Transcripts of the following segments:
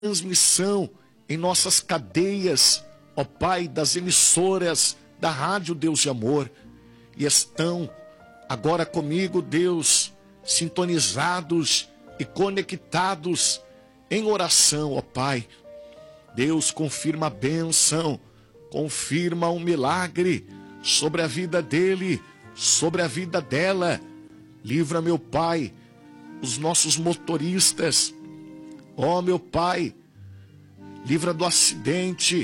transmissão em nossas cadeias, ó Pai, das emissoras da Rádio Deus de Amor, e estão agora comigo, Deus, sintonizados e conectados em oração, ó Pai. Deus, confirma a bênção, confirma um milagre sobre a vida dele, sobre a vida dela. Livra, meu Pai, os nossos motoristas, ó meu Pai, livra do acidente,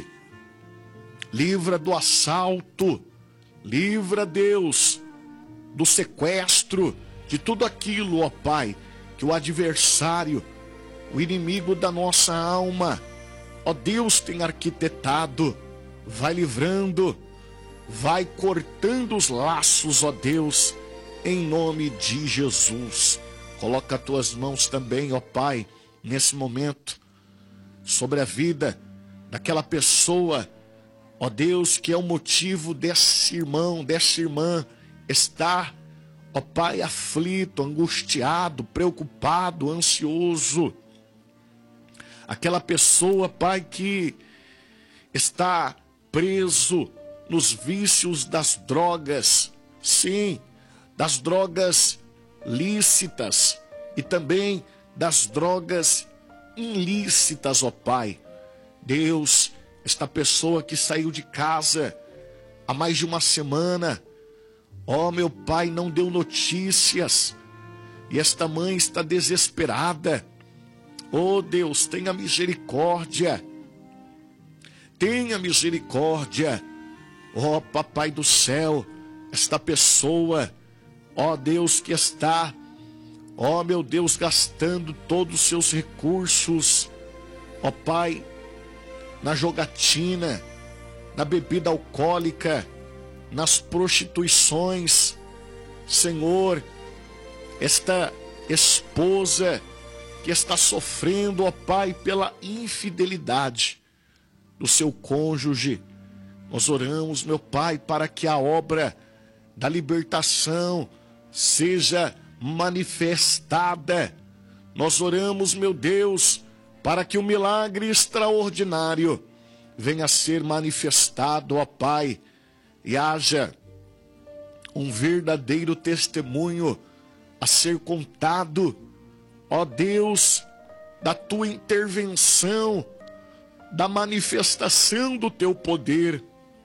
livra do assalto, livra, Deus, do sequestro, de tudo aquilo, ó Pai, que o adversário, o inimigo da nossa alma, ó Deus, tem arquitetado. Vai livrando, vai cortando os laços, ó Deus, em nome de Jesus. Coloca as tuas mãos também, ó Pai, nesse momento, sobre a vida daquela pessoa, ó Deus, que é o motivo desse irmão, dessa irmã estar, ó Pai, aflito, angustiado, preocupado, ansioso. Aquela pessoa, Pai, que está preso nos vícios das drogas, sim, das drogas lícitas e também das drogas ilícitas, ó Pai. Deus, esta pessoa que saiu de casa há mais de uma semana, ó meu Pai, não deu notícias, e esta mãe está desesperada. Ó Deus, tenha misericórdia, tenha misericórdia, ó Papai do céu, esta pessoa, ó Deus, que está, ó meu Deus, gastando todos os seus recursos, ó Pai, na jogatina, na bebida alcoólica, nas prostituições. Senhor, esta esposa que está sofrendo, ó Pai, pela infidelidade do seu cônjuge, nós oramos, meu Pai, para que a obra da libertação seja manifestada. Nós oramos, meu Deus, para que o milagre extraordinário venha a ser manifestado, ó Pai, e haja um verdadeiro testemunho a ser contado, ó Deus, da tua intervenção, da manifestação do teu poder.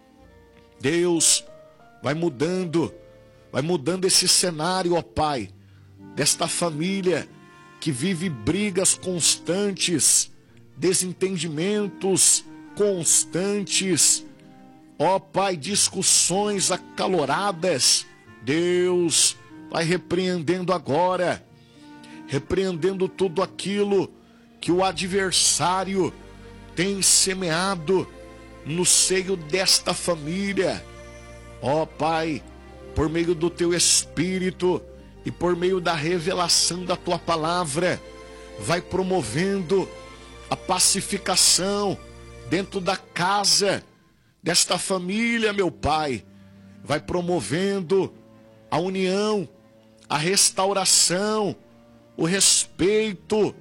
Deus, vai mudando esse cenário, ó Pai, desta família que vive brigas constantes, desentendimentos constantes, ó Pai, discussões acaloradas. Deus, vai repreendendo agora, repreendendo tudo aquilo que o adversário tem semeado no seio desta família. Ó Pai, por meio do teu Espírito e por meio da revelação da tua palavra, vai promovendo a pacificação dentro da casa desta família, meu Pai. Vai promovendo a união, a restauração, o respeito,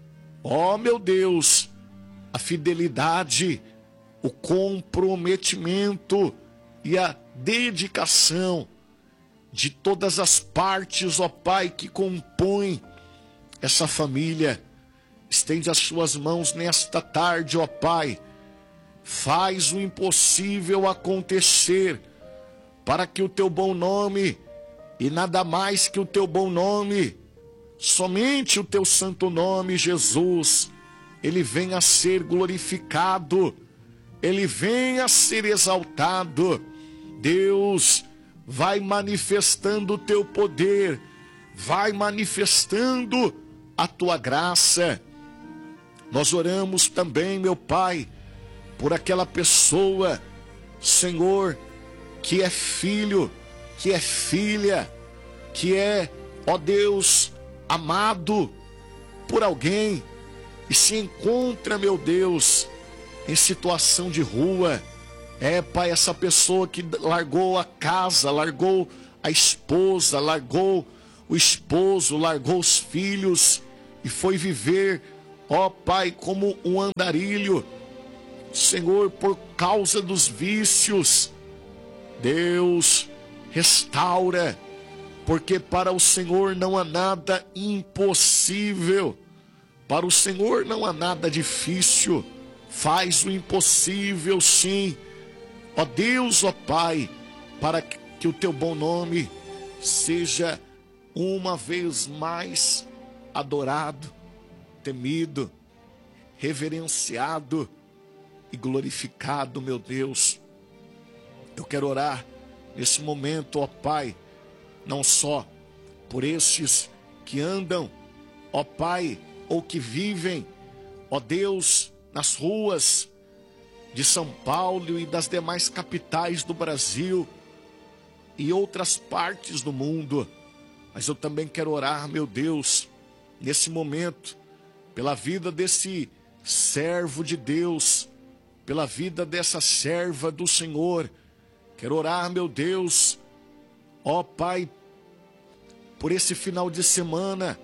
ó meu Deus, a fidelidade, o comprometimento e a dedicação de todas as partes, ó Pai, que compõem essa família. Estende as suas mãos nesta tarde, ó Pai. Faz o impossível acontecer para que o teu bom nome, e nada mais que o teu bom nome, somente o teu santo nome, Jesus, ele venha a ser glorificado, ele venha a ser exaltado. Deus, vai manifestando o teu poder, vai manifestando a tua graça. Nós oramos também, meu Pai, por aquela pessoa, Senhor, que é filho, que é filha, que é, ó Deus, amado por alguém e se encontra, meu Deus, em situação de rua. É, Pai, essa pessoa que largou a casa, largou a esposa, largou o esposo, largou os filhos e foi viver, ó Pai, como um andarilho, Senhor, por causa dos vícios. Deus, restaura, porque para o Senhor não há nada impossível, para o Senhor não há nada difícil, faz o impossível sim, ó Deus, ó Pai, para que o teu bom nome seja uma vez mais adorado, temido, reverenciado e glorificado, meu Deus. Eu quero orar nesse momento, ó Pai, não só por estes que andam, ó Pai, ou que vivem, ó Deus, nas ruas de São Paulo e das demais capitais do Brasil e outras partes do mundo, mas eu também quero orar, meu Deus, nesse momento, pela vida desse servo de Deus, pela vida dessa serva do Senhor. Quero orar, meu Deus, ó Pai, por esse final de semana.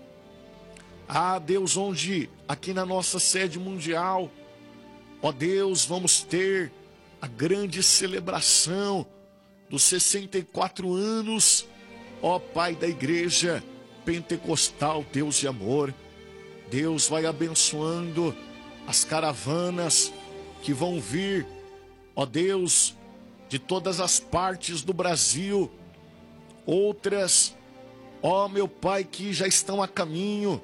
Ah, Deus, onde aqui na nossa sede mundial, ó Deus, vamos ter a grande celebração dos 64 anos, ó Pai, da Igreja Pentecostal Deus de Amor. Deus vai abençoando as caravanas que vão vir, ó Deus, de todas as partes do Brasil, outras, ó meu Pai, que já estão a caminho.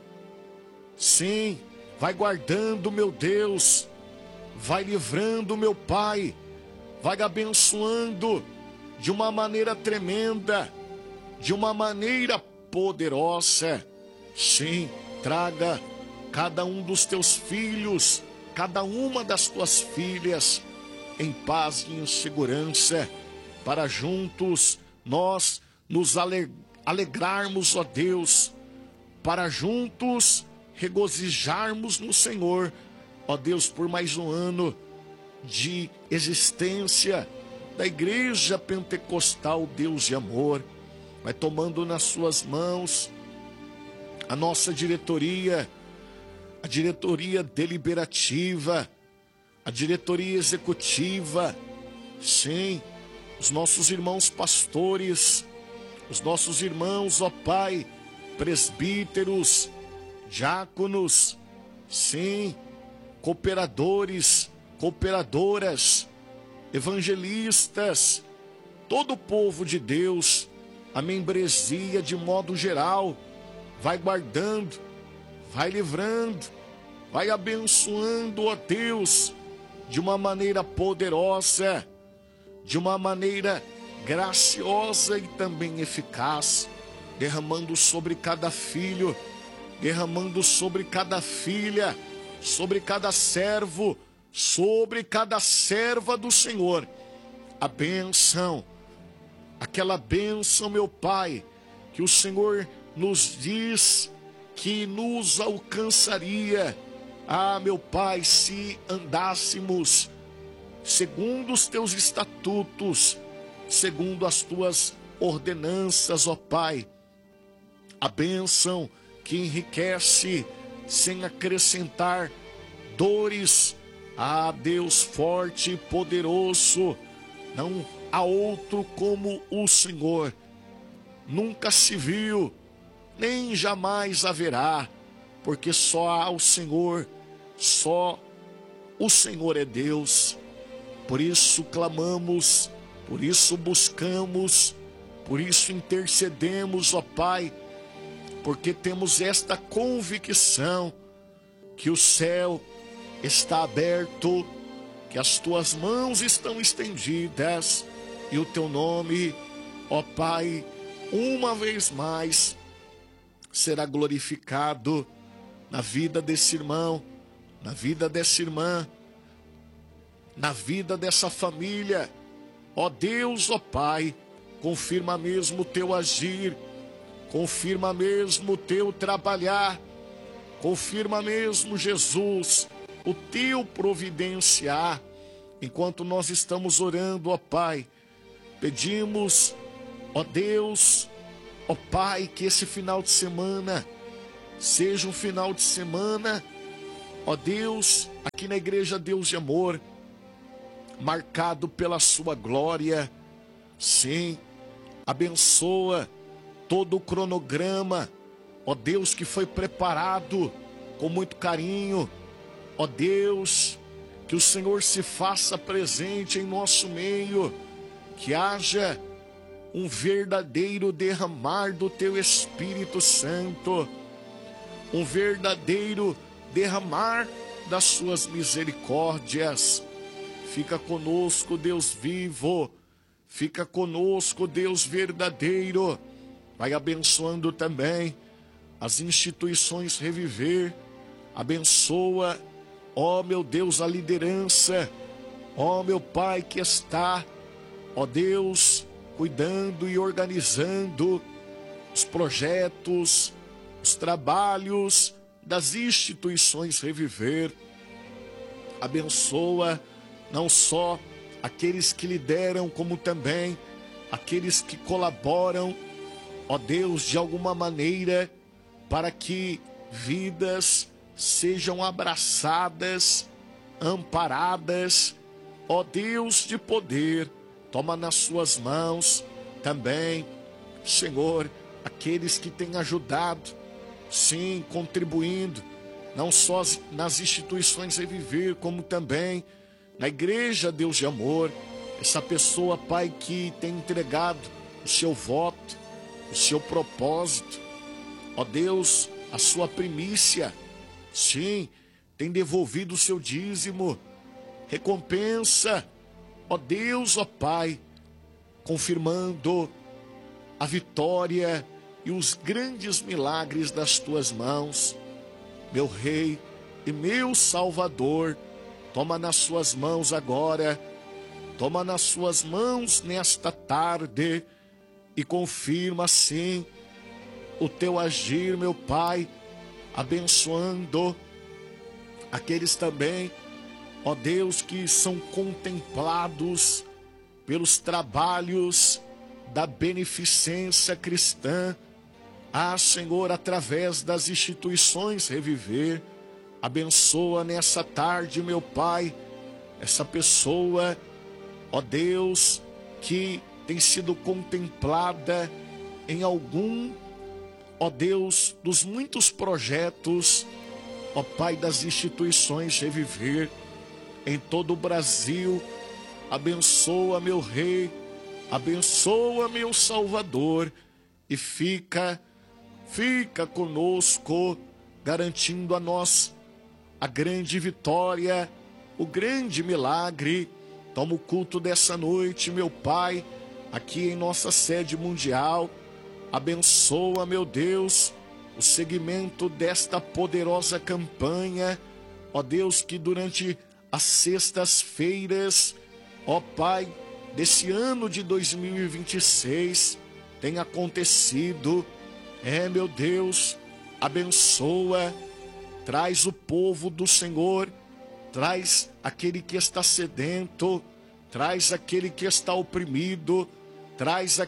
Sim, vai guardando, meu Deus, vai livrando, meu Pai, vai abençoando de uma maneira tremenda, de uma maneira poderosa. Sim, traga cada um dos teus filhos, cada uma das tuas filhas, em paz e em segurança, para juntos nós nos alegrarmos, ó Deus, para juntos regozijarmos no Senhor, ó Deus, por mais um ano de existência da Igreja Pentecostal Deus de Amor. Vai tomando nas suas mãos a nossa diretoria, a diretoria deliberativa, a diretoria executiva, sim, os nossos irmãos pastores, os nossos irmãos, ó Pai, presbíteros, diáconos, sim, cooperadores, cooperadoras, evangelistas, todo o povo de Deus, a membresia de modo geral, vai guardando, vai livrando, vai abençoando, ó Deus, de uma maneira poderosa, de uma maneira graciosa e também eficaz, derramando sobre cada filho, derramando sobre cada filha, sobre cada servo, sobre cada serva do Senhor, a bênção, aquela bênção, meu Pai, que o Senhor nos diz que nos alcançaria. Ah, meu Pai, se andássemos segundo os teus estatutos, segundo as tuas ordenanças, ó Pai, a bênção que enriquece sem acrescentar dores. Ah, Deus forte e poderoso, não há outro como o Senhor, nunca se viu, nem jamais haverá, porque só há o Senhor, só o Senhor é Deus. Por isso clamamos, por isso buscamos, por isso intercedemos, ó Pai, porque temos esta convicção que o céu está aberto, que as tuas mãos estão estendidas e o teu nome, ó Pai, uma vez mais será glorificado na vida desse irmão, na vida dessa irmã, na vida dessa família. Ó Deus, ó Pai, confirma mesmo o teu agir, confirma mesmo o teu trabalhar, confirma mesmo, Jesus, o teu providenciar. Enquanto nós estamos orando, ó Pai, pedimos, ó Deus, ó Pai, que esse final de semana seja um final de semana Ó Deus, aqui na igreja Deus de Amor, marcado pela sua glória, sim, abençoa todo o cronograma, ó Deus, que foi preparado com muito carinho. Ó Deus, que o Senhor se faça presente em nosso meio, que haja um verdadeiro derramar do Teu Espírito Santo, um verdadeiro derramar das Suas misericórdias. Fica conosco, Deus vivo, fica conosco, Deus verdadeiro. Vai abençoando também as instituições Reviver, abençoa, ó meu Deus, a liderança, ó meu Pai que está, ó Deus, cuidando e organizando os projetos, os trabalhos das instituições Reviver. Abençoa não só aqueles que lideram, como também aqueles que colaboram, ó Deus, de alguma maneira, para que vidas sejam abraçadas, amparadas, ó Deus de poder. Toma nas suas mãos também, Senhor, aqueles que têm ajudado, sim, contribuindo, não só nas instituições Reviver, como também na igreja Deus de Amor. Essa pessoa, Pai, que tem entregado o seu voto, o seu propósito, ó Deus, a sua primícia, sim, tem devolvido o seu dízimo, recompensa, ó Deus, ó Pai, confirmando a vitória e os grandes milagres das tuas mãos. Meu Rei e meu Salvador, toma nas suas mãos agora, toma nas suas mãos nesta tarde e confirma, sim, o teu agir, meu Pai, abençoando aqueles também, ó Deus, que são contemplados pelos trabalhos da beneficência cristã. Ah, Senhor, através das instituições Reviver, abençoa nessa tarde, meu Pai, essa pessoa, ó Deus, que tem sido contemplada em algum, ó Deus, dos muitos projetos, ó Pai, das instituições Reviver em todo o Brasil. Abençoa, meu Rei, abençoa, meu Salvador, e fica conosco, garantindo a nós a grande vitória, o grande milagre. Toma o culto dessa noite, meu Pai, aqui em nossa sede mundial. Abençoa, meu Deus, o segmento desta poderosa campanha, ó Deus, que durante as sextas-feiras, ó Pai, desse ano de 2026, tem acontecido. Meu Deus, abençoa, traz o povo do Senhor, traz aquele que está sedento, traz aquele que está oprimido, traz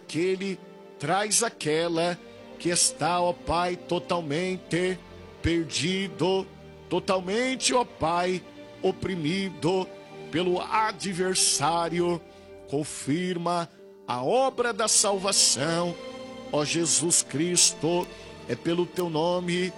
aquela que está, ó Pai, totalmente perdido, totalmente, ó Pai, oprimido pelo adversário. Confirma a obra da salvação, ó Jesus Cristo. É pelo teu nome,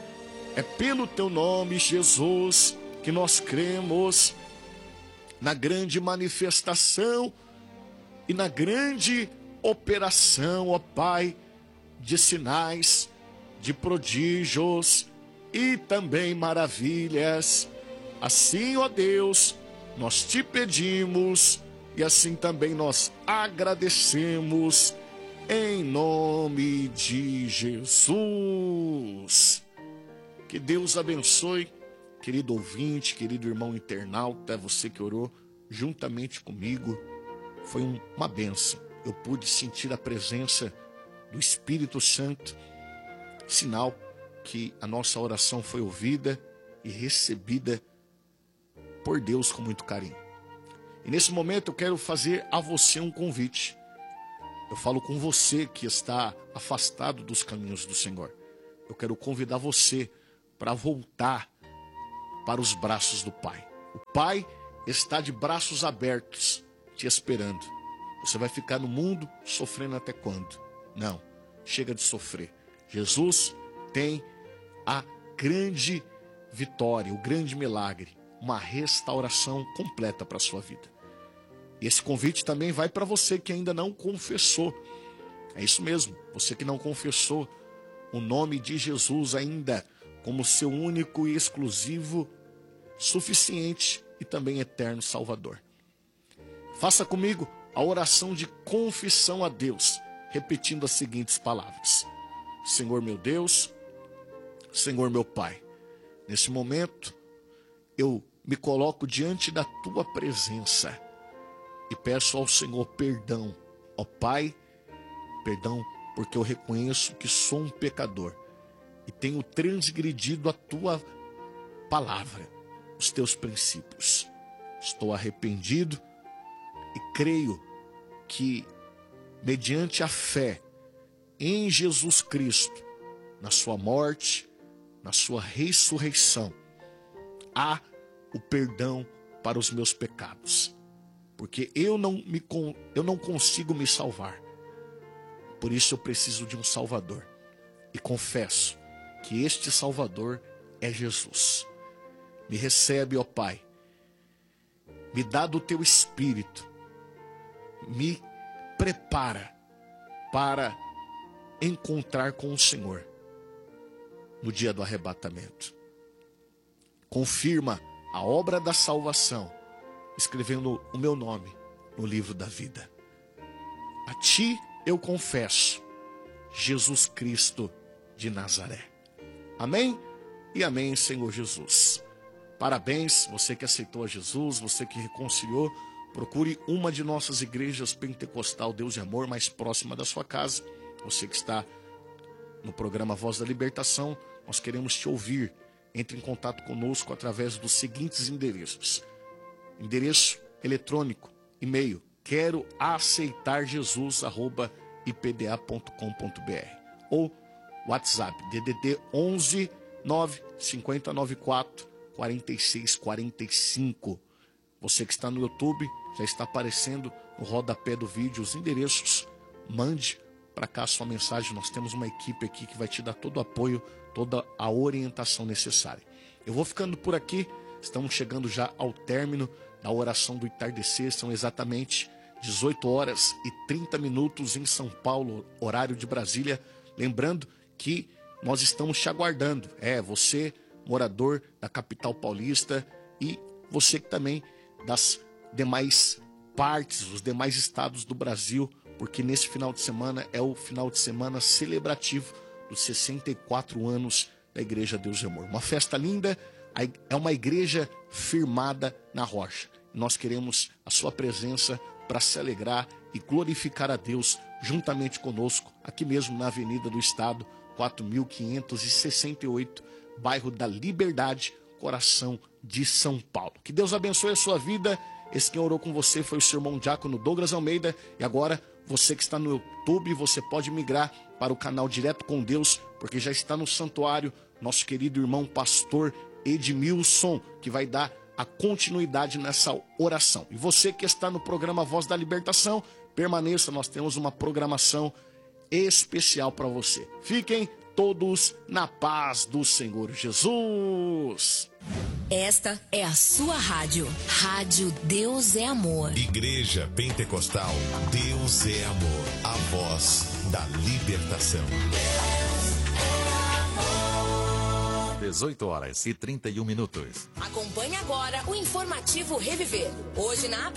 Jesus, que nós cremos na grande manifestação e na grande operação, ó Pai, de sinais, de prodígios e também maravilhas. Assim, ó Deus, nós te pedimos e assim também nós agradecemos, em nome de Jesus. Que Deus abençoe, querido ouvinte, querido irmão internauta, você que orou juntamente comigo. Foi uma bênção. Eu pude sentir a presença do Espírito Santo, sinal que a nossa oração foi ouvida e recebida por Deus com muito carinho. E nesse momento eu quero fazer a você um convite. Eu falo com você que está afastado dos caminhos do Senhor. Eu quero convidar você para voltar para os braços do Pai. O Pai está de braços abertos, te esperando. Você vai ficar no mundo sofrendo até quando? Não, chega de sofrer. Jesus tem a grande vitória, o grande milagre, uma restauração completa para a sua vida. E esse convite também vai para você que ainda não confessou. É isso mesmo, você que não confessou o nome de Jesus ainda como seu único e exclusivo, suficiente e também eterno Salvador. Faça comigo a oração de confissão a Deus, repetindo as seguintes palavras: Senhor meu Deus, Senhor meu Pai, nesse momento eu me coloco diante da tua presença e peço ao Senhor perdão. Ó Pai, perdão porque eu reconheço que sou um pecador e tenho transgredido a tua palavra, os teus princípios. Estou arrependido e creio que, mediante a fé em Jesus Cristo, na sua morte, na sua ressurreição, há o perdão para os meus pecados. Porque eu não consigo me salvar. Por isso eu preciso de um Salvador. E confesso que este Salvador é Jesus. Me recebe, ó Pai. Me dá do teu Espírito. Me prepara para encontrar com o Senhor no dia do arrebatamento. Confirma a obra da salvação, escrevendo o meu nome no livro da vida. A ti eu confesso, Jesus Cristo de Nazaré. Amém? E amém, Senhor Jesus. Parabéns, você que aceitou a Jesus, você que reconciliou. Procure uma de nossas igrejas pentecostal Deus de Amor mais próxima da sua casa. Você que está no programa Voz da Libertação, nós queremos te ouvir. Entre em contato conosco através dos seguintes endereços. Endereço eletrônico, e-mail, queroaceitarjesus@ipda.com.br ou WhatsApp, DDD 11 95094 4645. Você que está no YouTube, já está aparecendo no rodapé do vídeo os endereços. Mande para cá a sua mensagem. Nós temos uma equipe aqui que vai te dar todo o apoio, toda a orientação necessária. Eu vou ficando por aqui. Estamos chegando já ao término da oração do entardecer. São exatamente 18 horas e 30 minutos em São Paulo, horário de Brasília. Lembrando que nós estamos te aguardando. Você, morador da capital paulista, e você que também das demais partes, os demais estados do Brasil, porque nesse final de semana é o final de semana celebrativo dos 64 anos da Igreja Deus de Amor. Uma festa linda, é uma igreja firmada na rocha. Nós queremos a sua presença para se alegrar e glorificar a Deus juntamente conosco, aqui mesmo na Avenida do Estado, 4.568, bairro da Liberdade, coração de São Paulo. Que Deus abençoe a sua vida. Esse quem orou com você foi o seu irmão diácono Douglas Almeida. E agora, você que está no YouTube, você pode migrar para o canal Direto com Deus, porque já está no santuário nosso querido irmão pastor Edmilson, que vai dar a continuidade nessa oração. E você que está no programa Voz da Libertação, permaneça, nós temos uma programação especial para você. Fiquem todos na paz do Senhor Jesus. Esta é a sua rádio. Rádio Deus é Amor. Igreja Pentecostal Deus é Amor. A voz da libertação. 18 horas e 31 minutos. Acompanhe agora o informativo Reviver. Hoje na